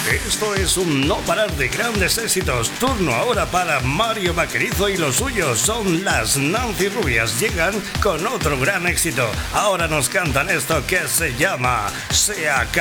Esto es un no parar de grandes éxitos. Turno ahora para Mario Vaquerizo y los suyos. Son las Nancy Rubias. Llegan con otro gran éxito. Ahora nos cantan esto que se llama Se acabó.